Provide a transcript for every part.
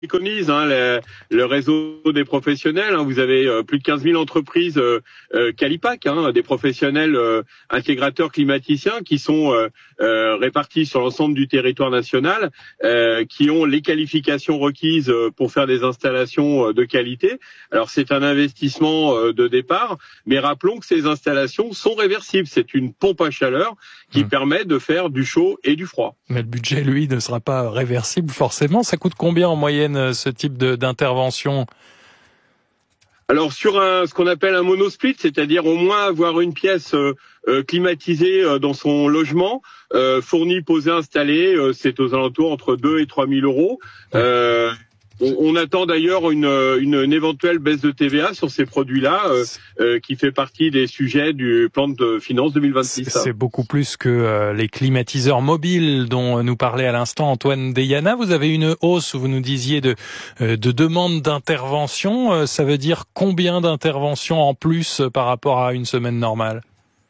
préconise le réseau des professionnels. Vous avez plus de 15 000 entreprises Qualipac, des professionnels intégrateurs climaticiens qui sont répartis sur l'ensemble du territoire national, qui ont les qualifications requises pour faire des installations de qualité. Alors c'est un investissement de départ, mais rappelons que ces installations sont réversibles. C'est une pompe à chaleur qui permet de faire du chaud et du froid. Mais le budget, lui, ne sera pas réversible forcément. Ça coûte combien en moyenne ce type d'intervention? Alors sur ce qu'on appelle un monosplit, c'est-à-dire au moins avoir une pièce climatisée dans son logement, fournie, posée, installée, c'est aux alentours entre 2 et 3 000 euros. On attend d'ailleurs une éventuelle baisse de TVA sur ces produits-là, qui fait partie des sujets du plan de finances 2026. C'est beaucoup plus que les climatiseurs mobiles dont nous parlait à l'instant Antoine Deyana. Vous avez une hausse, vous nous disiez, de demandes d'intervention. Ça veut dire combien d'interventions en plus par rapport à une semaine normale?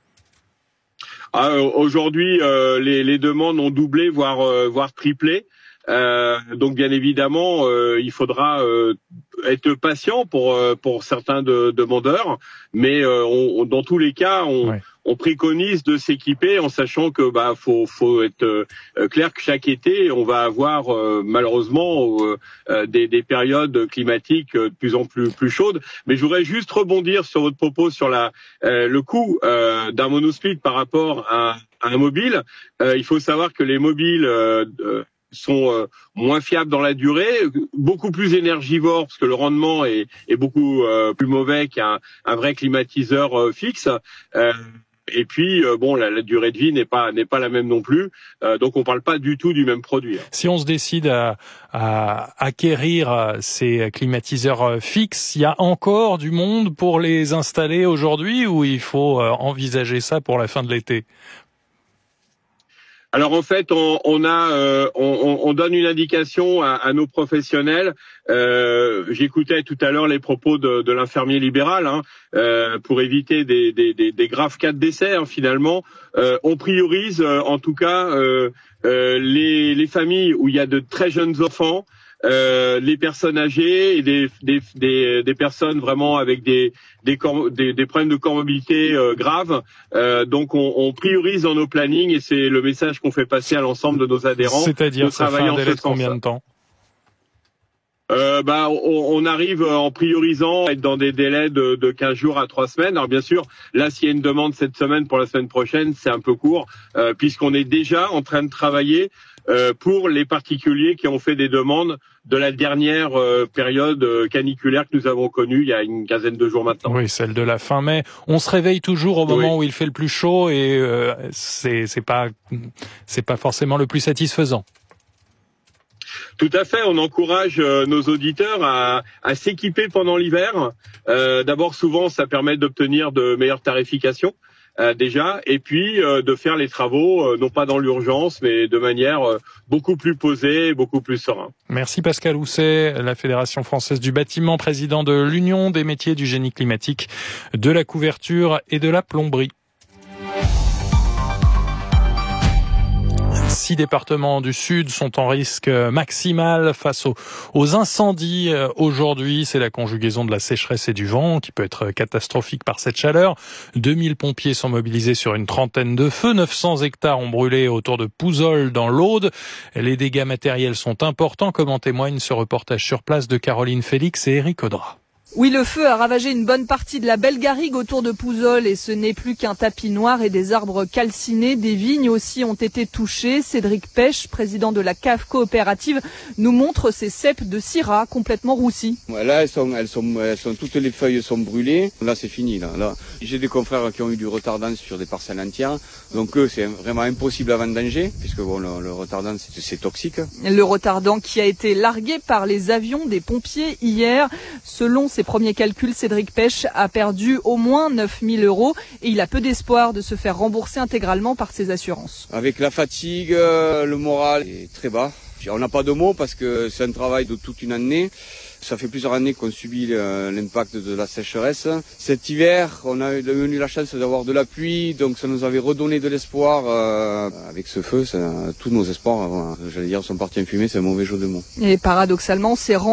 Aujourd'hui, les demandes ont doublé, voire triplé. Donc bien évidemment, il faudra être patient pour certains demandeurs, mais dans tous les cas, on préconise de s'équiper en sachant que faut être clair que chaque été, on va avoir malheureusement des périodes climatiques de plus en plus chaudes. Mais je voudrais juste rebondir sur votre propos sur le coût d'un monosplit par rapport à un mobile. Il faut savoir que les mobiles sont moins fiables dans la durée, beaucoup plus énergivores parce que le rendement est beaucoup plus mauvais qu'un vrai climatiseur fixe. Et puis la durée de vie n'est pas la même non plus. Donc on parle pas du tout du même produit. Si on se décide à acquérir ces climatiseurs fixes, il y a encore du monde pour les installer aujourd'hui ou il faut envisager ça pour la fin de l'été? Alors en fait, on donne une indication à nos professionnels. J'écoutais tout à l'heure les propos de l'infirmier libéral, pour éviter des graves cas de décès. Finalement, on priorise en tout cas les familles où il y a de très jeunes enfants. Les personnes âgées et des personnes vraiment avec des problèmes de comorbidité graves. Donc on priorise dans nos plannings et c'est le message qu'on fait passer à l'ensemble de nos adhérents. C'est-à-dire ça fait un délai de combien de temps? On arrive en priorisant à être dans des délais de 15 jours à 3 semaines. Alors bien sûr, là s'il y a une demande cette semaine pour la semaine prochaine, c'est un peu court puisqu'on est déjà en train de travailler pour les particuliers qui ont fait des demandes de la dernière période caniculaire que nous avons connue il y a une quinzaine de jours maintenant. Oui, celle de la fin mai. On se réveille toujours au moment où il fait le plus chaud et c'est pas forcément le plus satisfaisant. Tout à fait, on encourage nos auditeurs à s'équiper pendant l'hiver. D'abord, souvent, ça permet d'obtenir de meilleures tarifications. Déjà, et puis de faire les travaux, non pas dans l'urgence, mais de manière beaucoup plus posée, beaucoup plus serein. Merci Pascal Housset, la Fédération française du bâtiment, président de l'Union des métiers du génie climatique, de la couverture et de la plomberie. 6 départements du Sud sont en risque maximal face aux incendies. Aujourd'hui, c'est la conjugaison de la sécheresse et du vent qui peut être catastrophique par cette chaleur. 2000 pompiers sont mobilisés sur une trentaine de feux. 900 hectares ont brûlé autour de Pouzzoles dans l'Aude. Les dégâts matériels sont importants, comme en témoigne ce reportage sur place de Caroline Félix et Éric Audra. Oui, le feu a ravagé une bonne partie de la belle garrigue autour de Pouzzoles et ce n'est plus qu'un tapis noir et des arbres calcinés. Des vignes aussi ont été touchées. Cédric Pêche, président de la cave coopérative, nous montre ces ceps de syrah complètement roussis. Là, elles sont toutes les feuilles sont brûlées. Là, c'est fini. Là, j'ai des confrères qui ont eu du retardant sur des parcelles entières. Donc eux, c'est vraiment impossible à vendanger puisque le retardant, c'est toxique. Le retardant qui a été largué par les avions des pompiers hier. Selon ses premiers calculs, Cédric Pêche a perdu au moins 9 000 euros et il a peu d'espoir de se faire rembourser intégralement par ses assurances. Avec la fatigue, le moral est très bas. On n'a pas de mots parce que c'est un travail de toute une année. Ça fait plusieurs années qu'on subit l'impact de la sécheresse. Cet hiver, on a eu la chance d'avoir de la pluie, donc ça nous avait redonné de l'espoir. Avec ce feu, tous nos espoirs, j'allais dire, sont partis en fumée, c'est un mauvais jeu de mots. Et paradoxalement, ces